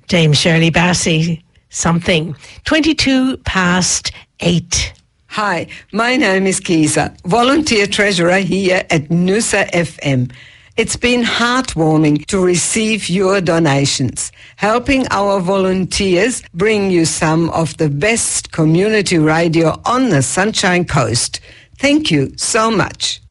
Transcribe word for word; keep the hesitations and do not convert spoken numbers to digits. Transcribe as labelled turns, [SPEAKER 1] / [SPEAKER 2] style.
[SPEAKER 1] Dame Shirley Bassey, something. twenty-two past eight.
[SPEAKER 2] Hi, my name is Kisa, volunteer treasurer here at Noosa F M. It's been heartwarming to receive your donations, helping our volunteers bring you some of the best community radio on the Sunshine Coast. Thank you so much.